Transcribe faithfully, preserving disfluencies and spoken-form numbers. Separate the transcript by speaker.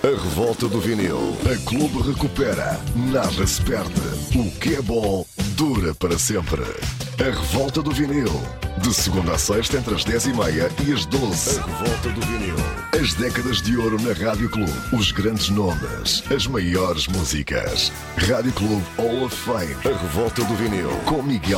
Speaker 1: A revolta do vinil. A Clube recupera. Nada se perde. O que é bom dura para sempre. A revolta do vinil. De segunda a sexta entre as dez e meia e as doze. A revolta do vinil. As décadas de ouro na Rádio Clube. Os grandes nomes. As maiores músicas. Rádio Clube Hall of Fame. A revolta do vinil. Com Miguel